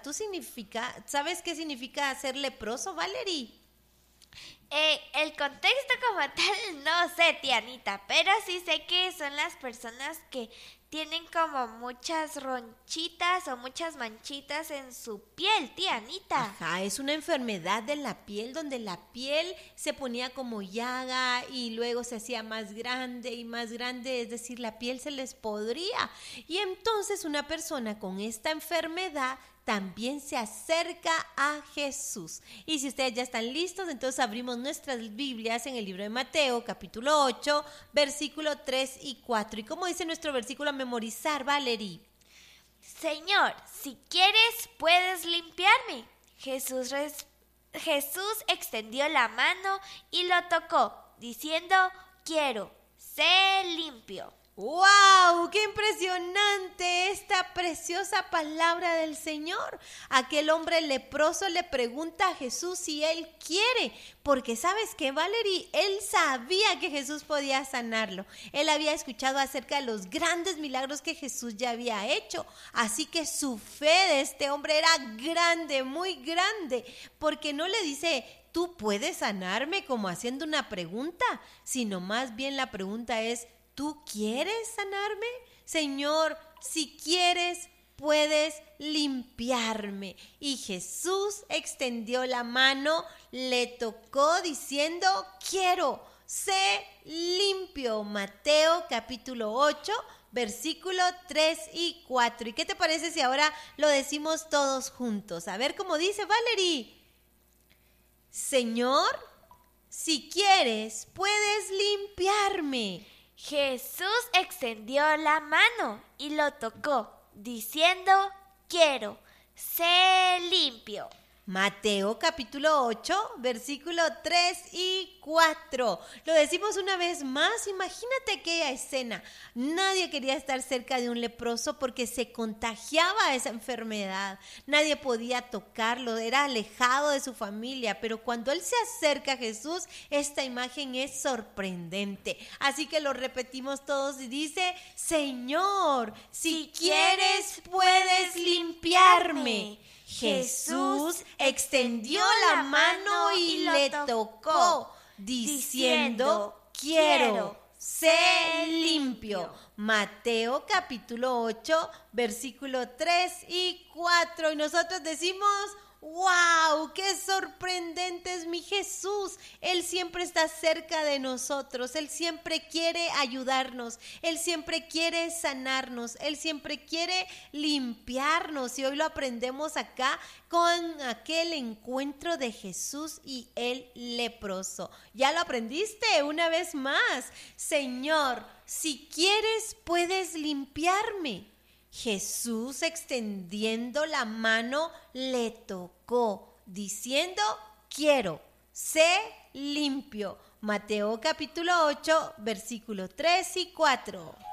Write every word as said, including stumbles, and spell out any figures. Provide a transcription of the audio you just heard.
¿Tú significa, sabes qué significa ser leproso, Valerie? Eh, el contexto como tal no sé, tía Anita, pero sí sé que son las personas que tienen como muchas ronchitas o muchas manchitas en su piel, tía Anita. Ajá, es una enfermedad de la piel donde la piel se ponía como llaga y luego se hacía más grande y más grande, es decir, la piel se les podría. Y entonces una persona con esta enfermedad también se acerca a Jesús. Y si ustedes ya están listos, entonces abrimos nuestras Biblias en el libro de Mateo, capítulo ocho, versículo tres y cuatro. ¿Y cómo dice nuestro versículo a memorizar, Valerie? Señor, si quieres, puedes limpiarme. Jesús, res- Jesús extendió la mano y lo tocó, diciendo, quiero, sé limpio. ¡Wow! ¡Qué impresionante esta preciosa palabra del Señor! Aquel hombre leproso le pregunta a Jesús si él quiere, porque ¿sabes qué, Valerie? Él sabía que Jesús podía sanarlo. Él había escuchado acerca de los grandes milagros que Jesús ya había hecho. Así que su fe de este hombre era grande, muy grande, porque no le dice, ¿tú puedes sanarme? Como haciendo una pregunta, sino más bien la pregunta es, ¿tú quieres sanarme? Señor, si quieres, puedes limpiarme. Y Jesús extendió la mano, le tocó diciendo, quiero, sé limpio. Mateo capítulo ocho, versículo tres y cuatro. ¿Y qué te parece si ahora lo decimos todos juntos? A ver cómo dice, Valerie. Señor, si quieres, puedes limpiarme. Jesús extendió la mano y lo tocó, diciendo, quiero, sé limpio. Mateo capítulo ocho, versículo tres y cuatro. Lo decimos una vez más, imagínate aquella escena. Nadie quería estar cerca de un leproso porque se contagiaba esa enfermedad. Nadie podía tocarlo, era alejado de su familia. Pero cuando él se acerca a Jesús, esta imagen es sorprendente. Así que lo repetimos todos y dice, Señor, si, si quieres, puedes limpiarme. Jesús extendió la mano y le tocó, diciendo, quiero, sé limpio. Mateo capítulo ocho, versículo tres y cuatro. Y nosotros decimos, ¡wow! ¡Qué sorprendente es mi Jesús! Él siempre está cerca de nosotros, Él siempre quiere ayudarnos, Él siempre quiere sanarnos, Él siempre quiere limpiarnos. Y hoy lo aprendemos acá con aquel encuentro de Jesús y el leproso. ¿Ya lo aprendiste? Una vez más. Señor, si quieres, puedes limpiarme. Jesús, extendiendo la mano, le tocó, diciendo, quiero, sé limpio. Mateo capítulo ocho, versículo tres y cuatro.